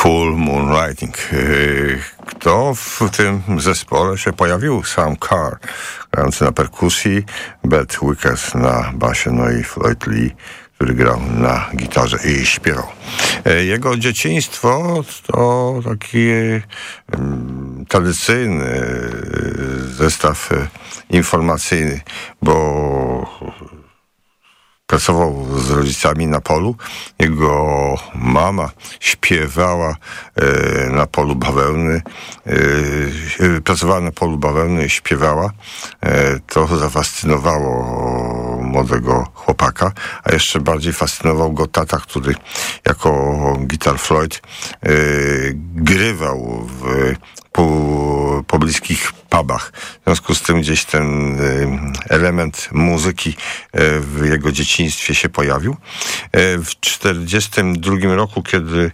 Full Moon Riding. Kto w tym zespole się pojawił? Sam Carr, grający na perkusji, Bert Wickers na basie, no i Floyd Lee, który grał na gitarze i śpiewał. Jego dzieciństwo to taki tradycyjny zestaw informacyjny, bo pracował z rodzicami na polu. Jego mama śpiewała na polu bawełny, pracowała na polu bawełny i śpiewała. To zafascynowało młodego chłopaka, a jeszcze bardziej fascynował go tata, który jako Guitar Floyd grywał w pobliskich pubach. W związku z tym gdzieś ten element muzyki w jego dzieciństwie się pojawił. W 1942 roku, kiedy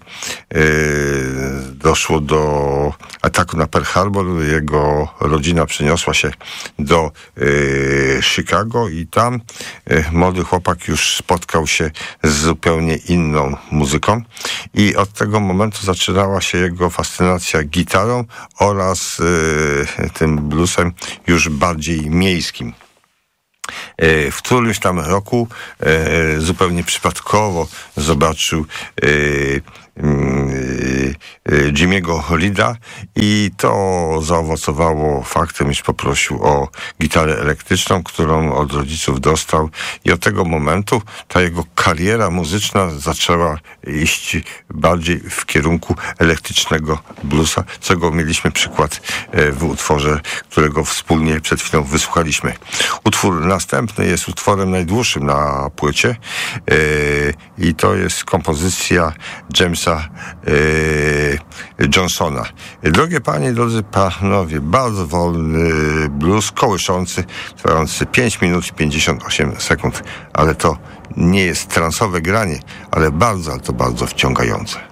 doszło do ataku na Pearl Harbor, jego rodzina przeniosła się do Chicago i tam młody chłopak już spotkał się z zupełnie inną muzyką i od tego momentu zaczynała się jego fascynacja gitarą oraz tym bluesem już bardziej miejskim. W którymś tam roku zupełnie przypadkowo zobaczył Jimmy'ego Reeda i to zaowocowało faktem, iż poprosił o gitarę elektryczną, którą od rodziców dostał i od tego momentu ta jego kariera muzyczna zaczęła iść bardziej w kierunku elektrycznego bluesa, czego mieliśmy przykład w utworze, którego wspólnie przed chwilą wysłuchaliśmy. Utwór następny jest utworem najdłuższym na płycie i to jest kompozycja Jamesa Johnsona. Drogie panie, drodzy panowie, bardzo wolny blues, kołyszący, trwający 5 minut i 58 sekund, ale to nie jest transowe granie, ale bardzo, ale to bardzo wciągające.